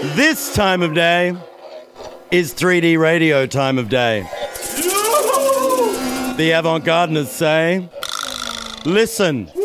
This time of day is 3D radio time of day. The avant-gardeners say, listen.